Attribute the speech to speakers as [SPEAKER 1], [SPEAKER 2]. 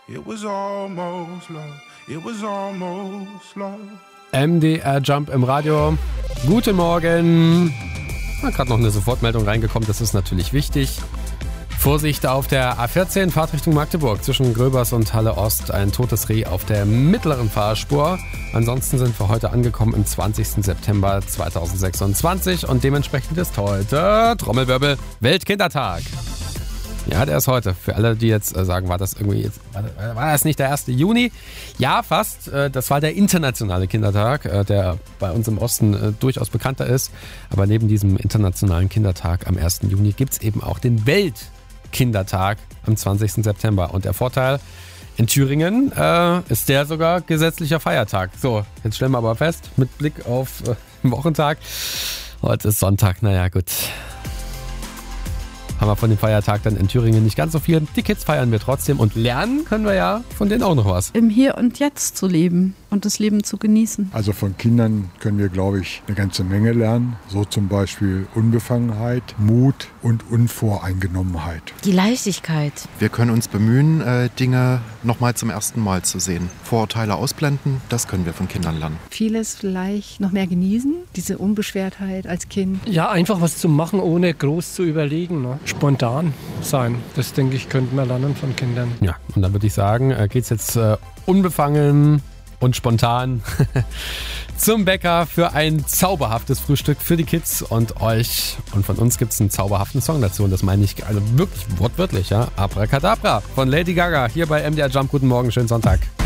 [SPEAKER 1] It was almost love. It was almost love.
[SPEAKER 2] MDR Jump im Radio. Guten Morgen. Gerade noch eine Sofortmeldung reingekommen, das ist natürlich wichtig. Vorsicht auf der A14, Fahrt Richtung Magdeburg. Zwischen Gröbers und Halle Ost ein totes Reh auf der mittleren Fahrspur. Ansonsten sind wir heute angekommen im 20. September 2026 und dementsprechend ist heute, Trommelwirbel, Weltkindertag. Ja, der ist heute. Für alle, die jetzt sagen, war das nicht der 1. Juni? Ja, fast. Das war der internationale Kindertag, der bei uns im Osten durchaus bekannter ist. Aber neben diesem internationalen Kindertag am 1. Juni gibt es eben auch den Weltkindertag am 20. September. Und der Vorteil, in Thüringen ist der sogar gesetzlicher Feiertag. So, jetzt stellen wir aber fest, mit Blick auf den Wochentag, heute ist Sonntag, naja gut. Haben wir von dem Feiertag dann in Thüringen nicht ganz so viel. Die Kids feiern wir trotzdem und lernen können wir ja von denen auch noch was.
[SPEAKER 3] Im Hier und Jetzt zu leben und das Leben zu genießen.
[SPEAKER 4] Also von Kindern können wir, glaube ich, eine ganze Menge lernen. So zum Beispiel Unbefangenheit, Mut und Unvoreingenommenheit.
[SPEAKER 5] Die Leichtigkeit.
[SPEAKER 6] Wir können uns bemühen, Dinge nochmal zum ersten Mal zu sehen. Vorurteile ausblenden, das können wir von Kindern lernen.
[SPEAKER 7] Vieles vielleicht noch mehr genießen, diese Unbeschwertheit als Kind.
[SPEAKER 8] Ja, einfach was zu machen, ohne groß zu überlegen. Ne? Spontan sein, das denke ich, könnten wir lernen von Kindern.
[SPEAKER 2] Ja, und dann würde ich sagen, geht's jetzt unbefangen und spontan zum Bäcker für ein zauberhaftes Frühstück für die Kids und euch. Und von uns gibt es einen zauberhaften Song dazu. Und das meine ich also wirklich wortwörtlich, ja. Abracadabra von Lady Gaga hier bei MDR Jump. Guten Morgen, schönen Sonntag.